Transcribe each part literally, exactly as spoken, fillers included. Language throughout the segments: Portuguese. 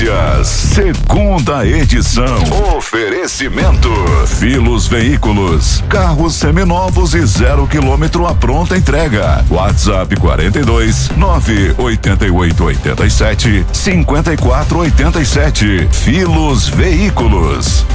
Notícias, segunda edição. Oferecimento: Filos Veículos, carros seminovos e zero quilômetro à pronta entrega. WhatsApp quarenta e dois, nove oito oito oito sete, cinco quatro oito sete. Filos Veículos.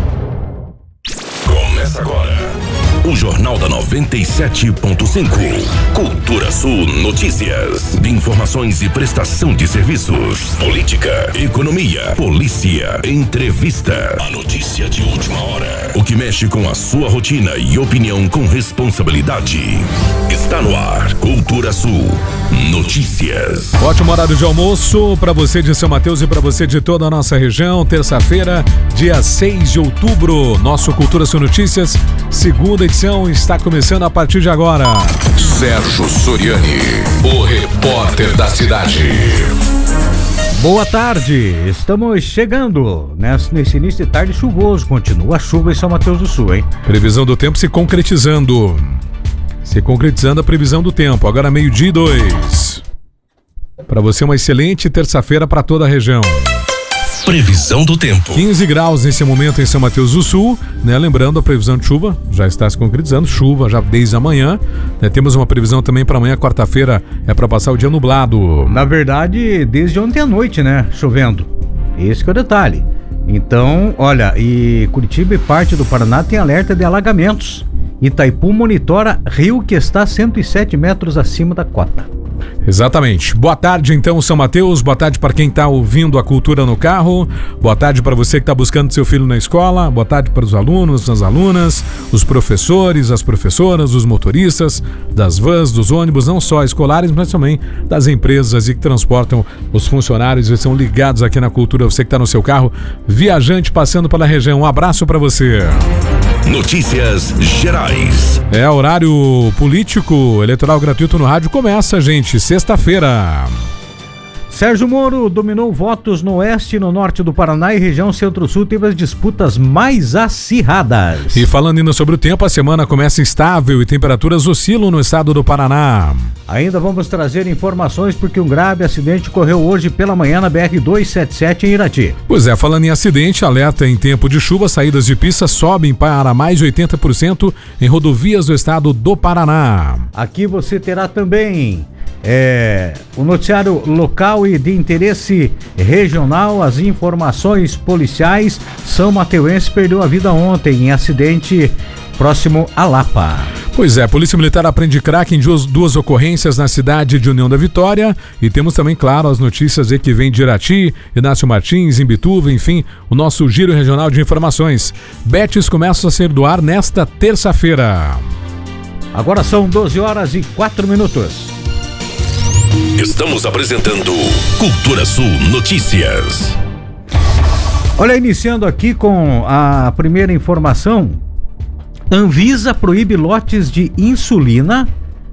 Começa agora o Jornal da noventa e sete ponto cinco. Cultura Sul Notícias. De informações e prestação de serviços. Política, economia, polícia, entrevista. A notícia de última hora. O que mexe com a sua rotina e opinião com responsabilidade. Está no ar. Cultura Sul Notícias. Ótimo horário de almoço para você de São Mateus e para você de toda a nossa região. Terça-feira, dia seis de outubro. Nosso Cultura Sul Notícias, segunda edição, está começando a partir de agora. Sérgio Soriani, o repórter da cidade. Boa tarde, estamos chegando nesse, nesse início de tarde chuvoso. Continua a chuva em São Mateus do Sul, hein? Previsão do tempo se concretizando. Se concretizando a previsão do tempo. Agora meio-dia e dois. Para você, uma excelente terça-feira para toda a região. Previsão do tempo. quinze graus nesse momento em São Mateus do Sul, né? Lembrando, a previsão de chuva já está se concretizando, chuva já desde amanhã, né? Temos uma previsão também para amanhã, quarta-feira, é para passar o dia nublado. Na verdade, desde ontem à noite, né? Chovendo. Esse que é o detalhe. Então, olha, e Curitiba e parte do Paraná tem alerta de alagamentos. Itaipu monitora rio que está cento e sete metros acima da cota. Exatamente. Boa tarde, então, São Mateus. Boa tarde para quem está ouvindo a Cultura no carro. Boa tarde para você que está buscando seu filho na escola. Boa tarde para os alunos, as alunas, os professores, as professoras, os motoristas das vans, dos ônibus, não só escolares, mas também das empresas e que transportam os funcionários e são ligados aqui na Cultura. Você que está no seu carro, viajante passando pela região. Um abraço para você. Notícias gerais. É, horário político, eleitoral gratuito no rádio começa, gente, sexta-feira. Sérgio Moro dominou votos no oeste e no norte do Paraná e região centro-sul teve as disputas mais acirradas. E falando ainda sobre o tempo, a semana começa instável e temperaturas oscilam no estado do Paraná. Ainda vamos trazer informações porque um grave acidente ocorreu hoje pela manhã na B R duzentos e setenta e sete em Irati. Pois é, falando em acidente, alerta em tempo de chuva, saídas de pista sobem para mais de oitenta por cento em rodovias do estado do Paraná. Aqui você terá também É, o noticiário local e de interesse regional, as informações policiais. São Mateuense perdeu a vida ontem em acidente próximo a Lapa. Pois é, a Polícia Militar apreende crack em duas, duas ocorrências na cidade de União da Vitória. E temos também, claro, as notícias aí que vem de Irati, Inácio Martins, Imbituva, enfim, o nosso giro regional de informações. Betis começa a ser do ar nesta terça-feira. Agora são doze horas e quatro minutos. Estamos apresentando Cultura Sul Notícias. Olha, iniciando aqui com a primeira informação. Anvisa proíbe lotes de insulina,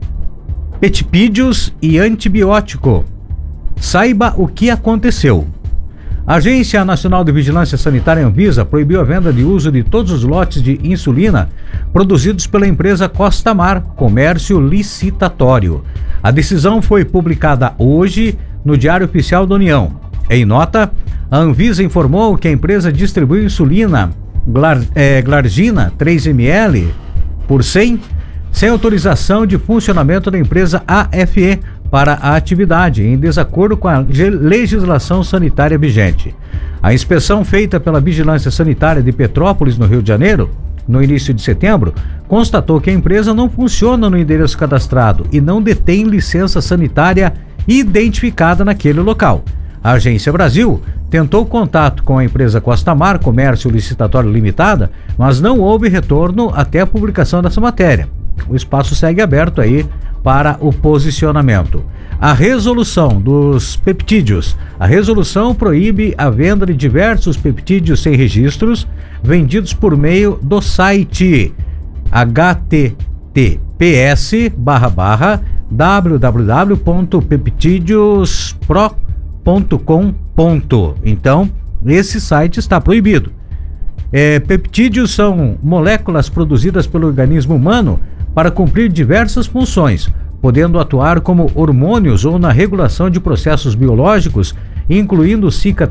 peptídeos e antibiótico. Saiba o que aconteceu. A Agência Nacional de Vigilância Sanitária Anvisa proibiu a venda de uso de todos os lotes de insulina produzidos pela empresa Costamar, comércio licitatório. A decisão foi publicada hoje no Diário Oficial da União. Em nota, a Anvisa informou que a empresa distribui insulina Glar, é, Glargina três mililitros por cem sem autorização de funcionamento da empresa A F E para a atividade, em desacordo com a legislação sanitária vigente. A inspeção feita pela Vigilância Sanitária de Petrópolis, no Rio de Janeiro, no início de setembro, constatou que a empresa não funciona no endereço cadastrado e não detém licença sanitária identificada naquele local. A Agência Brasil tentou contato com a empresa Costamar, Comércio Licitatório Limitada, mas não houve retorno até a publicação dessa matéria. O espaço segue aberto aí para o posicionamento. A resolução dos peptídeos. A resolução proíbe a venda de diversos peptídeos sem registros vendidos por meio do site h t t p s barra barra w w w ponto peptídeos pro ponto com. Então, esse site está proibido. É, peptídeos são moléculas produzidas pelo organismo humano para cumprir diversas funções, podendo atuar como hormônios ou na regulação de processos biológicos, incluindo cicatrização